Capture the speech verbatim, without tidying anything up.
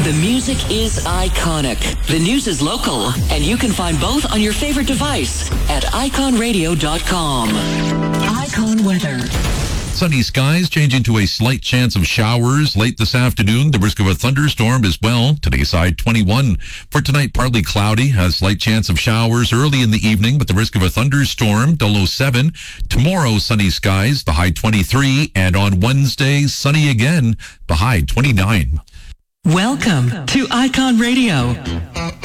The music is iconic. The news is local. And you can find both on your favorite device at icon radio dot com. Icon weather. Sunny skies changing to a slight chance of showers late this afternoon. The risk of a thunderstorm as well. Today's high twenty-one. For tonight, partly cloudy. A slight chance of showers early in the evening, but the risk of a thunderstorm, the low seven. Tomorrow, sunny skies, the high twenty-three. And on Wednesday, sunny again, the high twenty-nine. Welcome to Icon Radio.